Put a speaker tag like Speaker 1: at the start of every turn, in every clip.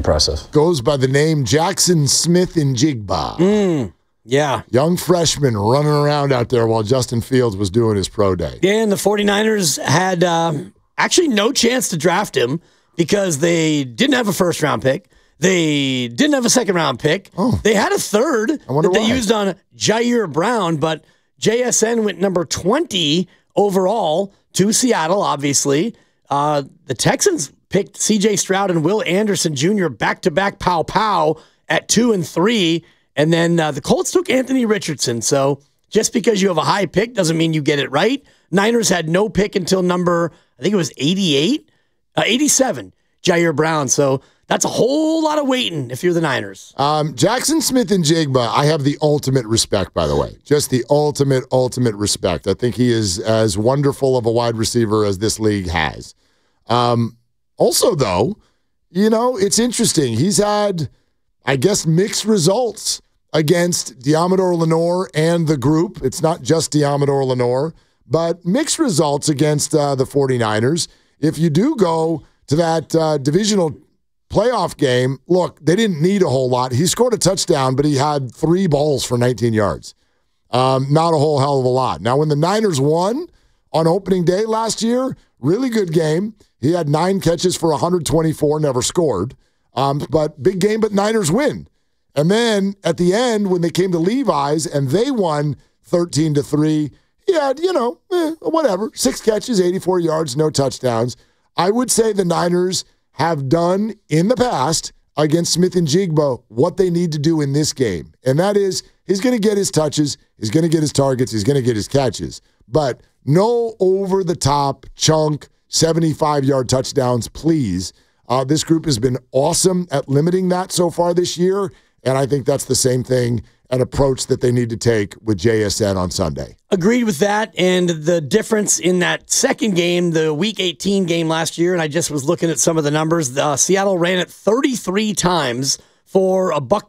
Speaker 1: impressive.
Speaker 2: Goes by the name Jackson Smith-Njigba.
Speaker 3: Yeah.
Speaker 2: Young freshman running around out there while Justin Fields was doing his pro day.
Speaker 3: Yeah, and the 49ers had actually no chance to draft him because they didn't have a first-round pick. They didn't have a second-round pick.
Speaker 2: Oh.
Speaker 3: They had a third that they
Speaker 2: why.
Speaker 3: used on Jair Brown, but JSN went number 20 overall to Seattle, obviously. The Texans picked C.J. Stroud and Will Anderson Jr. back-to-back pow-pow at 2 and 3. And then the Colts took Anthony Richardson. So just because you have a high pick doesn't mean you get it right. Niners had no pick until number, I think it was 87, Jair Brown. So that's a whole lot of waiting if you're the Niners.
Speaker 2: Jackson Smith-Njigba, I have the ultimate respect, by the way. Just the ultimate respect. I think he is as wonderful of a wide receiver as this league has. Also, though, it's interesting. He's had, I guess, mixed results against Deommodore Lenoir and the group. It's not just Deommodore Lenoir, but mixed results against the 49ers. If you do go to that divisional playoff game, look, they didn't need a whole lot. He scored a touchdown, but he had 3 balls for 19 yards. Not a whole hell of a lot. Now, when the Niners won on opening day last year, really good game. He had 9 catches for 124, never scored. But big game, but Niners win. And then at the end, when they came to Levi's and they won 13-3, he had, whatever, 6 catches, 84 yards, no touchdowns. I would say the Niners have done in the past against Smith-Njigba what they need to do in this game. And that is, he's going to get his touches, he's going to get his targets, he's going to get his catches. But no over-the-top chunk 75-yard touchdowns, please. This group has been awesome at limiting that so far this year, and I think that's the same thing, an approach that they need to take with JSN on Sunday.
Speaker 3: Agreed with that, and the difference in that second game, the Week 18 game last year, and I just was looking at some of the numbers, Seattle ran it 33 times for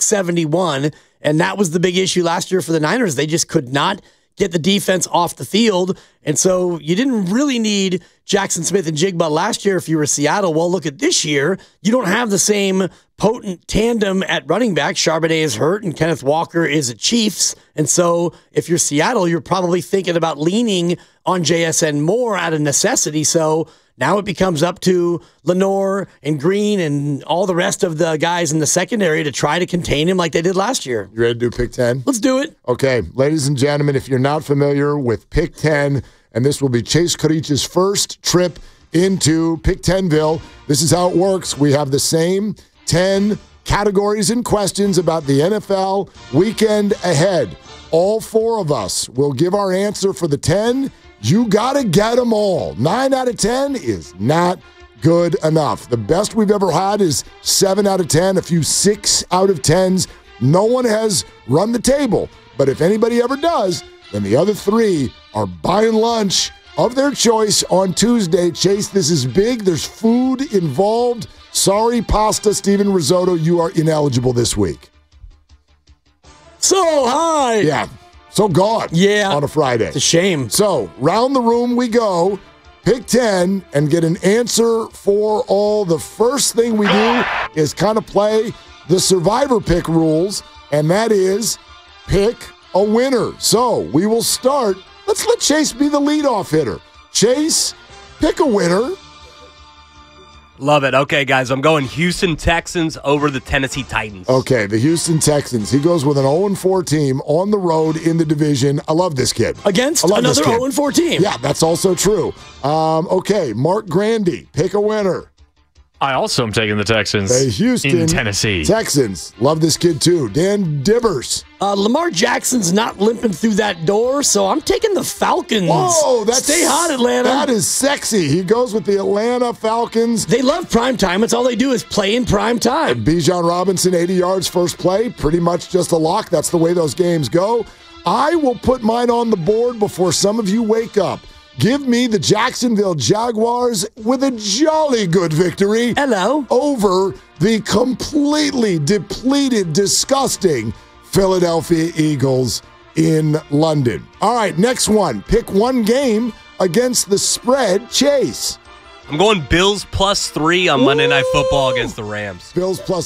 Speaker 3: $171, and that was the big issue last year for the Niners. They just could not get the defense off the field, and so you didn't really need Jackson Smith-Njigba last year if you were Seattle. Well, look at this year. You don't have the same potent tandem at running back. Charbonnet is hurt, and Kenneth Walker is at Chiefs, and so if you're Seattle, you're probably thinking about leaning on JSN more out of necessity, so now it becomes up to Lenoir and Green and all the rest of the guys in the secondary to try to contain him like they did last year.
Speaker 2: You ready to do Pick 10?
Speaker 3: Let's do it.
Speaker 2: Okay, ladies and gentlemen, if you're not familiar with Pick 10, and this will be Chase Corich's first trip into Pick 10ville, this is how it works. We have the same 10 categories and questions about the NFL weekend ahead. All 4 of us will give our answer for the 10. You got to get them all. 9 out of 10 is not good enough. The best we've ever had is 7 out of 10, a few 6 out of 10s. No one has run the table. But if anybody ever does, then the other 3 are buying lunch of their choice on Tuesday. Chase, this is big. There's food involved. Sorry, Pasta, Steven Risotto, you are ineligible this week.
Speaker 3: So high.
Speaker 2: Yeah. So gone on a Friday.
Speaker 3: It's a shame.
Speaker 2: So, round the room we go, pick 10, and get an answer for all. The first thing we do is kind of play the survivor pick rules, and that is pick a winner. So, we will start. Let's let Chase be the leadoff hitter. Chase, pick a winner.
Speaker 4: Love it. Okay, guys, I'm going Houston Texans over the Tennessee Titans.
Speaker 2: Okay, the Houston Texans. He goes with an 0-4 team on the road in the division. I love this kid.
Speaker 3: Against another 0-4 team.
Speaker 2: Yeah, that's also true. Okay, Mark Grandy, pick a winner.
Speaker 1: I also am taking the Texans
Speaker 2: The Houston
Speaker 1: in Tennessee.
Speaker 2: Texans. Love this kid, too. Dan Dibbers.
Speaker 3: Lamar Jackson's not limping through that door, so I'm taking the Falcons.
Speaker 2: Whoa,
Speaker 3: Stay hot, Atlanta.
Speaker 2: That is sexy. He goes with the Atlanta Falcons.
Speaker 3: They love prime time. It's all they do is play in prime time.
Speaker 2: Bijan Robinson, 80 yards first play. Pretty much just a lock. That's the way those games go. I will put mine on the board before some of you wake up. Give me the Jacksonville Jaguars with a jolly good victory.
Speaker 3: Hello.
Speaker 2: Over the completely depleted, disgusting Philadelphia Eagles in London. All right, next one. Pick one game against the spread. Chase.
Speaker 4: I'm going Bills +3 on Monday Night Football against the Rams.
Speaker 2: Bills plus